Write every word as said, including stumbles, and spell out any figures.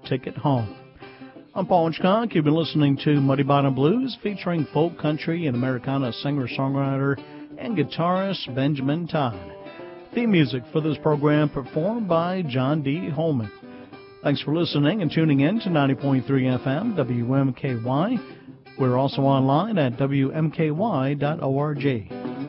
Ticket Home. I'm Paul Hitchcock. You've been listening to Muddy Bottom Blues, featuring folk, country, and Americana singer-songwriter and guitarist Benjamin Todd. Theme music for this program performed by John D. Holman. Thanks for listening and tuning in to ninety point three F M W M K Y. We're also online at W M K Y dot org.